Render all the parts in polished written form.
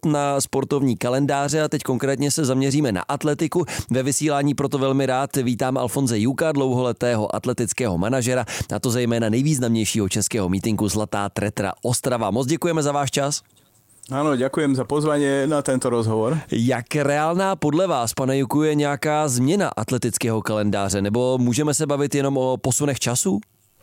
na sportovní kalendáře a teď konkrétně se zaměříme na atletiku. Ve vysílání proto velmi rád vítám Alfonse Juka, dlouholetého atletického manažera, a to zejména nejvýznamnějšího českého mítinku Zlatá Tretra Ostrava. Moc děkujeme za váš čas. Áno, ďakujem za pozvanie na tento rozhovor. Jak reálná podle vás, pane Juku, je nějaká změna atletického kalendáře, nebo můžeme se bavit jenom o posunech času?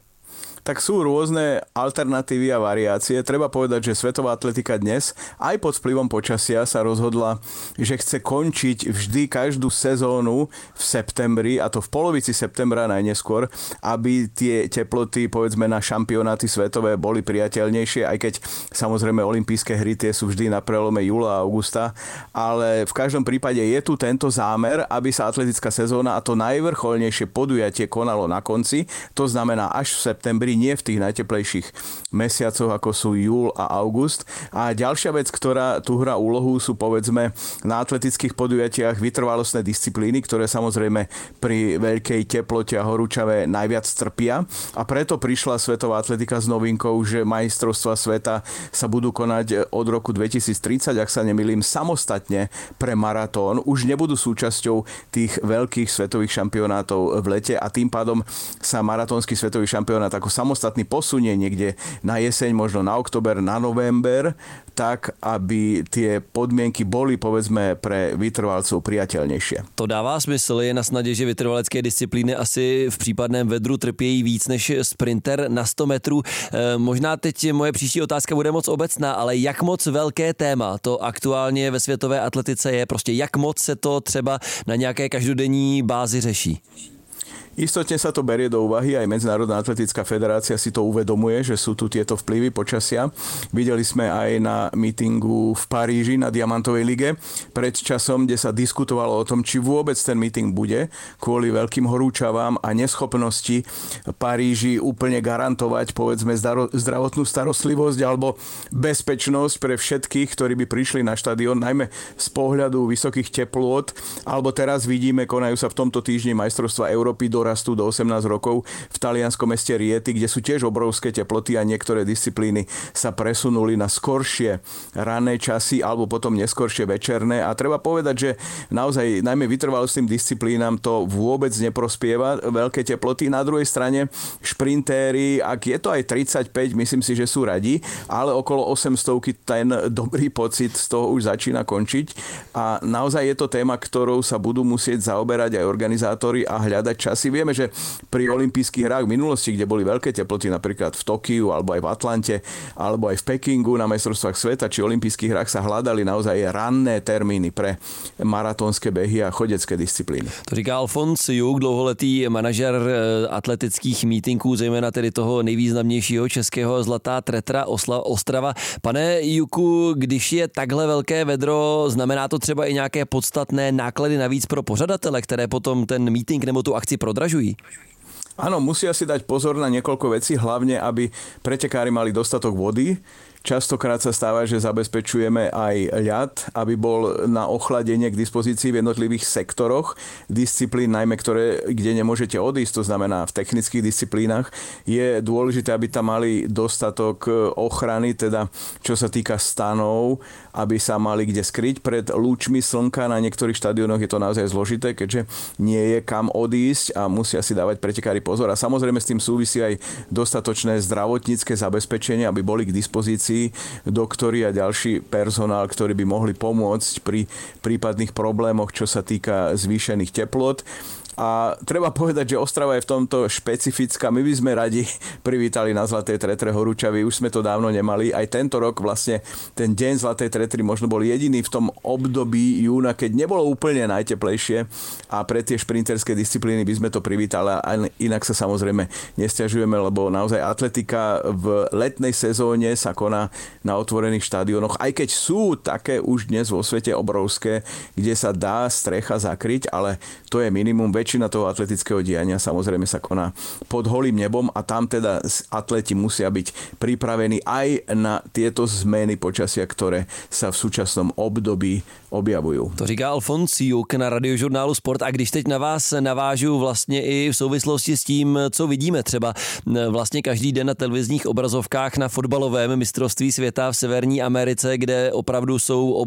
Tak sú rôzne alternatívy a variácie. Treba povedať, že svetová atletika dnes aj pod vplyvom počasia sa rozhodla, že chce končiť vždy každú sezónu v septembri, a to v polovici septembra najneskôr, aby tie teploty, povedzme, na šampionáty svetové boli priateľnejšie, aj keď samozrejme olympijské hry tie sú vždy na prelome júla a augusta, ale v každom prípade je tu tento zámer, aby sa atletická sezóna a to najvrcholnejšie podujatie konalo na konci, to znamená až v septembri, nie v tých najteplejších mesiacoch, ako sú júl a august. A ďalšia vec, ktorá tu hrá úlohu, sú povedzme na atletických podujatiach vytrvalostné disciplíny, ktoré samozrejme pri veľkej teplote a horúčave najviac trpia. A preto prišla svetová atletika s novinkou, že majstrovstvá sveta sa budú konať od roku 2030, ak sa nemýlim, samostatne pre maratón. Už nebudú súčasťou tých veľkých svetových šampionátov v lete a tým pádom sa maratónsky svetový šampionát ako samostatný posunie niekde na jeseň, možno na október, na november, tak, aby tie podmienky boli, povedzme, pre vytrvalcov priateľnejšie. To dává smysl, je na snadě, že vytrvalecké disciplíny asi v případném vedru trpějí víc než sprinter na 100 metrů. Možná teď moje příští otázka bude moc obecná, ale jak moc velké téma to aktuálně ve světové atletice je? Prostě jak moc se to třeba na nějaké každodenní bázi řeší? Istotne sa to berie do úvahy, aj Medzinárodná atletická federácia si to uvedomuje, že sú tu tieto vplyvy počasia. Videli sme aj na mítingu v Paríži na Diamantovej lige pred časom, kde sa diskutovalo o tom, či vôbec ten míting bude kvôli veľkým horúčavám a neschopnosti Paríži úplne garantovať, povedzme, zdravotnú starostlivosť alebo bezpečnosť pre všetkých, ktorí by prišli na štadión, najmä z pohľadu vysokých teplôt. Alebo teraz vidíme, konajú sa v tomto týždni majstrovstvá Európy dorastú do 18 rokov v talianskom meste Rieti, kde sú tiež obrovské teploty a niektoré disciplíny sa presunuli na skoršie ranné časy alebo potom neskoršie večerné. A treba povedať, že naozaj najmä vytrvalostným disciplínam to vôbec neprospieva veľké teploty. Na druhej strane šprintéri, ak je to aj 35, myslím si, že sú radi, ale okolo 800 ten dobrý pocit z toho už začína končiť. A naozaj je to téma, ktorou sa budú musieť zaoberať aj organizátori a hľadať časy. Vieme, že pri olympijských hrách v minulosti, kde boli veľké teploty, napríklad v Tokiu, alebo aj v Atlante, alebo aj v Pekingu na majstrovstvách sveta či olympijských hrách sa hľadali naozaj ranné termíny pre maratónske behy a chodecké disciplíny. To říká Alfons Juk, dlouholetý manažer atletických mítinků, zejména tedy toho nejvýznamnějšího českého Zlatá Tretra Ostrava. Pane Juku, když je takhle velké vedro, znamená to třeba i nějaké podstatné náklady navíc pro pořadatele, které potom ten míting nebo tu akci prodražují? Áno, musia si dať pozor na niekoľko vecí, hlavne aby pretekári mali dostatok vody. Častokrát sa stáva, že zabezpečujeme aj ľad, aby bol na ochladenie k dispozícii v jednotlivých sektoroch disciplín, najmä kde nemôžete odísť, to znamená v technických disciplínach. Je dôležité, aby tam mali dostatok ochrany, teda čo sa týka stanov, aby sa mali kde skryť pred lúčmi slnka. Na niektorých štadiónoch je to naozaj zložité, keďže nie je kam odísť a musia si dávať pretekári pozor. A samozrejme s tým súvisí aj dostatočné zdravotnícke zabezpečenie, aby boli k dispozícii doktori a ďalší personál, ktorí by mohli pomôcť pri prípadných problémoch, čo sa týka zvýšených teplôt. A treba povedať, že Ostrava je v tomto špecifická. My by sme radi privítali na Zlatej Tretre horúčavy. Už sme to dávno nemali. Aj tento rok vlastne ten deň Zlatej Tretry možno bol jediný v tom období júna, keď nebolo úplne najteplejšie. A pre tie šprinterské disciplíny by sme to privítali. A inak sa samozrejme nesťažujeme, lebo naozaj atletika v letnej sezóne sa koná na otvorených štadiónoch. Aj keď sú také už dnes vo svete obrovské, kde sa dá strecha zakryť, ale to je minimum. Väčšina toho atletického diania samozrejme sa koná pod holým nebom a tam teda atleti musia byť pripravení aj na tieto zmeny počasia, ktoré sa v súčasnom období objavujú. To říká Alfons Juk na Radiožurnálu Sport. A když teď na vás navážu vlastně i v souvislosti s tím, co vidíme třeba vlastně každý den na televizních obrazovkách na fotbalovém mistrovství světa v Severní Americe, kde opravdu jsou